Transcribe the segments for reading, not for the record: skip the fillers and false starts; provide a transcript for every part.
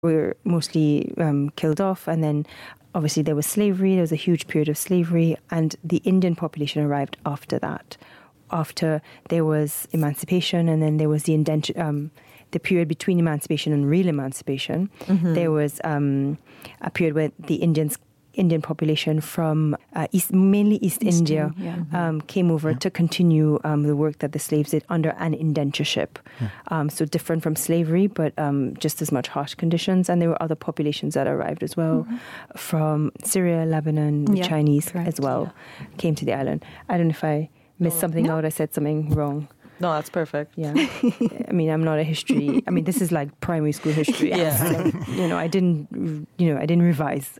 were mostly killed off, and then obviously there was slavery. There was a huge period of slavery, and the Indian population arrived after that. After there was emancipation, and then there was the period between emancipation and real emancipation. There was a period where the Indian population from mainly East India came over to continue the work that the slaves did under an indentureship. So different from slavery, but just as much harsh conditions. And there were other populations that arrived as well from Syria, Lebanon, the Chinese as well, came to the island. I don't know if I missed something out. I said something wrong. No, that's perfect. Yeah. I mean, I'm not a history. I mean, this is like primary school history. Yeah. I didn't revise.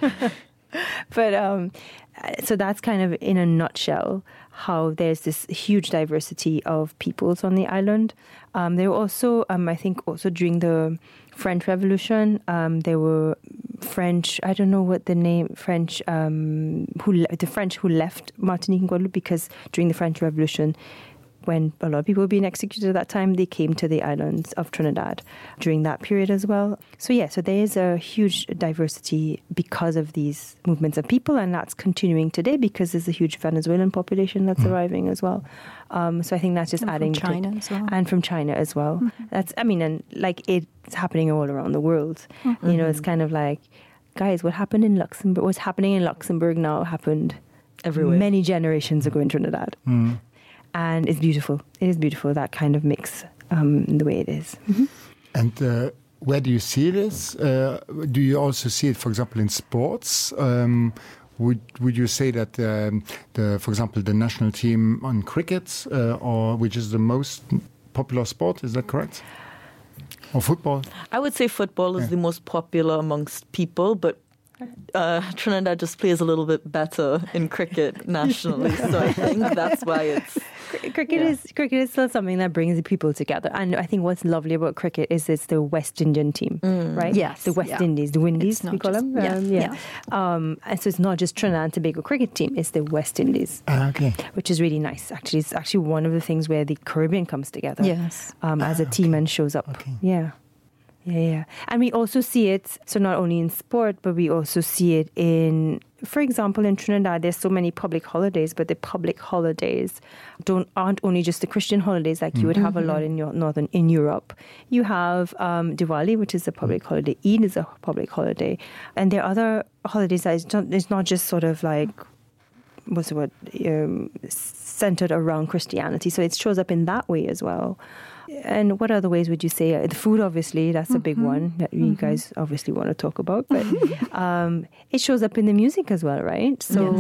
But so that's kind of in a nutshell how there's this huge diversity of peoples on the island. There were also, I think, also during the French Revolution, there were French. I don't know what the name French the French who left Martinique and Guadeloupe, because during the French Revolution, when a lot of people were being executed at that time, they came to the islands of Trinidad during that period as well. So so there is a huge diversity because of these movements of people, and that's continuing today because there's a huge Venezuelan population that's arriving as well. So I think that's just adding from China as well. And from China as well. That's, and like it's happening all around the world. It's kind of like, guys, what's happening in Luxembourg now happened everywhere many generations ago in Trinidad. And it's beautiful. It is beautiful, that kind of mix, the way it is. And where do you see this? Do you also see it, for example, in sports? Would you say that, for example, the national team on cricket, or which is the most popular sport, is that correct? Or football? I would say football is the most popular amongst people, but Trinidad just plays a little bit better in cricket nationally, so I think that's why it's... Cricket is still something that brings the people together, and I think what's lovely about cricket is it's the West Indian team, right? Yes, the West Indies, the Windies, we call them. And so it's not just Trinidad and Tobago cricket team; it's the West Indies, which is really nice. Actually, it's actually one of the things where the Caribbean comes together, as a team and shows up. Yeah. And we also see it, so not only in sport, but we also see it in, for example, in Trinidad, there's so many public holidays, but the public holidays aren't only just the Christian holidays like you would have a lot in in Europe. You have Diwali, which is a public holiday. Eid is a public holiday. And there are other holidays that it's not just sort of like, centered around Christianity. So it shows up in that way as well. And what other ways would you say? The food, obviously, that's a big one that you guys obviously want to talk about. But it shows up in the music as well, right? So,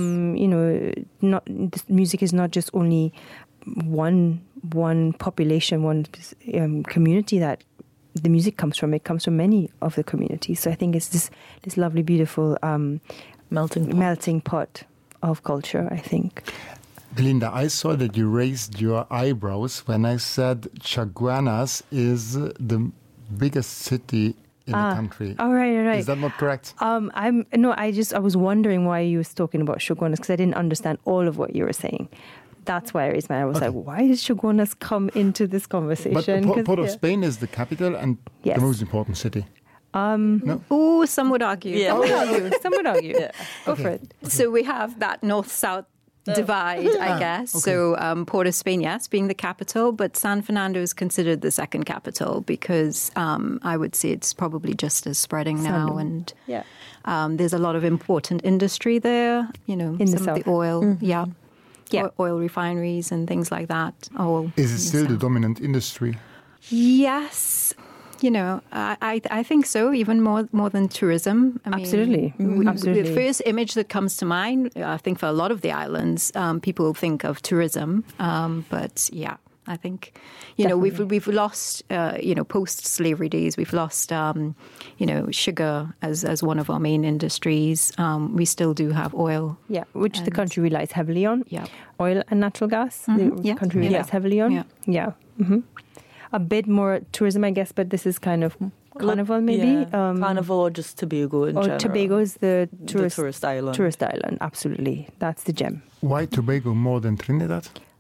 music is not just only one population, one community that the music comes from. It comes from many of the communities. So I think it's this lovely, beautiful melting pot of culture, I think. Belinda, I saw that you raised your eyebrows when I said Chaguanas is the biggest city in the country. Oh, right. Is that not correct? I was wondering why you was talking about Chaguanas, because I didn't understand all of what you were saying. That's why I raised my eye. I was like, why did Chaguanas come into this conversation? But Port of Spain is the capital and the most important city. No? Oh, some would argue. Yeah. Some would argue. Yeah. Go for it. So we have that north-south divide, I guess. Okay. So Port of Spain, yes, being the capital, but San Fernando is considered the second capital because I would say it's probably just as spreading now. And there's a lot of important industry there, in some of the oil, oil refineries and things like that. Is it still the dominant industry? Yes. I think so, even more than tourism. Absolutely. Absolutely. The first image that comes to mind, I think for a lot of the islands, people think of tourism. But I think, we've lost, post-slavery days, we've lost, sugar as one of our main industries. We still do have oil. Yeah, which the country relies heavily on. Yeah. Oil and natural gas, the country relies heavily on. Yeah. Mm-hmm. A bit more tourism, I guess, but this is kind of Carnival, maybe? Yeah. Carnival or just Tobago in general. Tobago is the tourist island. Tourist island, absolutely. That's the gem. Why Tobago more than Trinidad?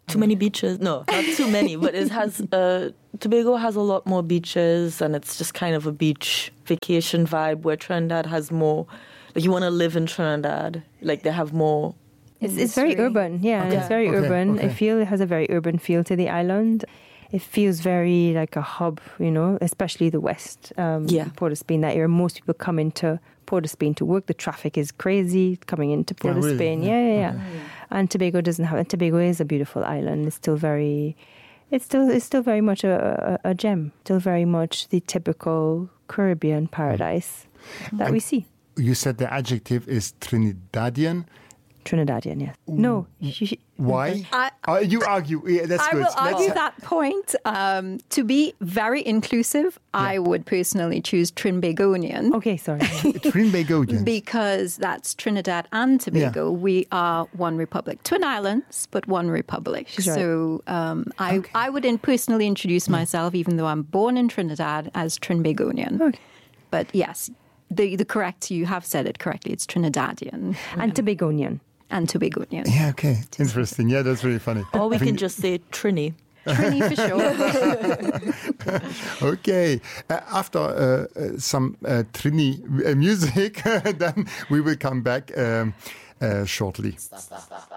too many beaches. No, not too many, but it has Tobago has a lot more beaches, and it's just kind of a beach vacation vibe, where Trinidad has more, like, you want to live in Trinidad, like they have more. It's very urban, it's very urban. I feel it has a very urban feel to the island. It feels very like a hub, especially the west, Port of Spain, that area. Most people come into Port of Spain to work. The traffic is crazy coming into Port of Spain. Yeah. And Tobago doesn't have it. Tobago is a beautiful island. It's still very much a gem. Still very much the typical Caribbean paradise that we see. You said the adjective is Trinidadian. Trinidadian, yes. No. Why? You argue. Yeah, that's good. I will argue that point. To be very inclusive, I would personally choose Trinbagonian. Okay, sorry. Trinbagonian. Because that's Trinidad and Tobago. Yeah. We are one republic. Twin islands, but one republic. She's right. So I would personally introduce myself, even though I'm born in Trinidad, as Trinbagonian. Okay. But yes, the correct, you have said it correctly, it's Trinidadian. And Tobagonian. And Tobagonian. Yeah, okay. Interesting. Yeah, that's really funny. Or we can just say Trini. Trini for sure. Okay. After some Trini music, then we will come back shortly.